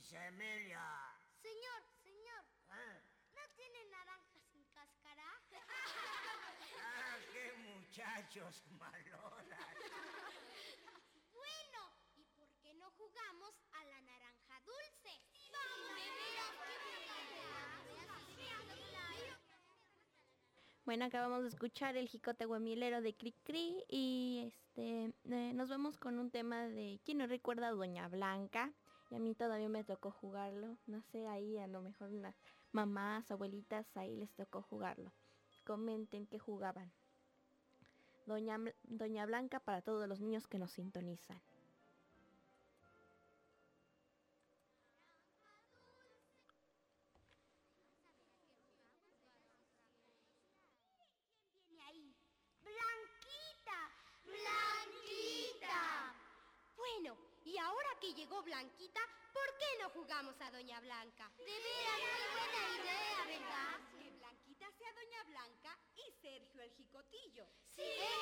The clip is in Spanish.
Miss Emilia. Señor, ¿Eh? ¿no tiene naranja sin cáscara? ¡Ah, qué muchachos maloras! Bueno, ¿y por qué no jugamos a la naranja dulce? ¡Sí, vamos! Bueno, acabamos de escuchar el jicote huemilero de Cricri y nos vamos con un tema de ¿quién no recuerda a Doña Blanca? Y a mí todavía me tocó jugarlo, no sé, ahí a lo mejor unas mamás, abuelitas, ahí les tocó jugarlo. Comenten qué jugaban. Doña Blanca para todos los niños que nos sintonizan. Ahí. ¡Blanquita! ¡Blanquita! Bueno, y ahora que llegó Blanquita, ¿por qué no jugamos a Doña Blanca? De veras, muy buena idea, ¿verdad? Que Blanquita sea Doña Blanca y Sergio el jicotillo. ¡Sí!